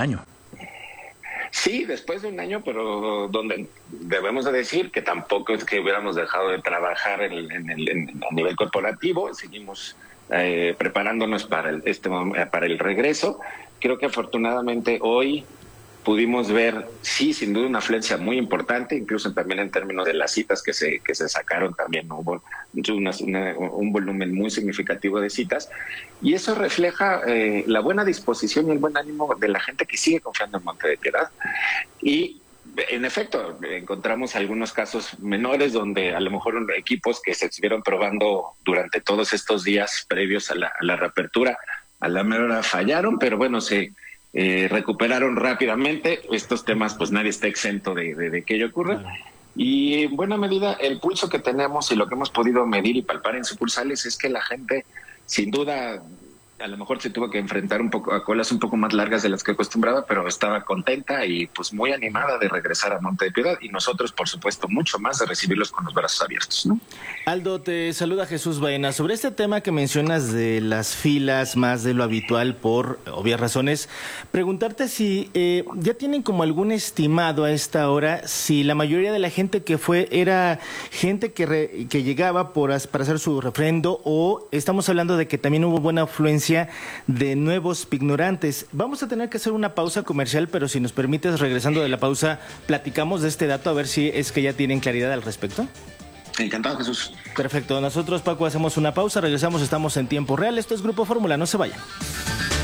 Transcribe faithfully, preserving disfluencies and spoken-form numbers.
año. Sí, después de un año, pero donde debemos de decir que tampoco es que hubiéramos dejado de trabajar en, en, en, en, a nivel corporativo, seguimos eh, preparándonos para el, este, para el regreso. Creo que afortunadamente hoy pudimos ver, sí, sin duda una afluencia muy importante, incluso también en términos de las citas que se que se sacaron, también hubo una, una, un volumen muy significativo de citas, y eso refleja eh, la buena disposición y el buen ánimo de la gente que sigue confiando en Monte de Piedad. Y en efecto, encontramos algunos casos menores donde a lo mejor equipos que se estuvieron probando durante todos estos días previos a la, a la reapertura, a la mera hora fallaron, pero bueno, se Eh, recuperaron rápidamente. Estos temas, pues nadie está exento de, de, de que ello ocurra. Y en buena medida, el pulso que tenemos y lo que hemos podido medir y palpar en sucursales es que la gente, sin duda, a lo mejor se tuvo que enfrentar un poco a colas un poco más largas de las que acostumbraba, pero estaba contenta y pues muy animada de regresar a Monte de Piedad, y nosotros, por supuesto, mucho más de recibirlos con los brazos abiertos, ¿no? Aldo, te saluda Jesús Baena. Sobre este tema que mencionas de las filas más de lo habitual por obvias razones, preguntarte si eh, ya tienen como algún estimado a esta hora, si la mayoría de la gente que fue era gente que, re, que llegaba por, para hacer su refrendo, o estamos hablando de que también hubo buena afluencia de nuevos pignorantes. Vamos a tener que hacer una pausa comercial, pero si nos permites, regresando de la pausa, platicamos de este dato, a ver si es que ya tienen claridad al respecto. Encantado, Jesús. Perfecto. Nosotros, Paco, hacemos una pausa, regresamos, estamos en tiempo real. Esto es Grupo Fórmula, no se vayan.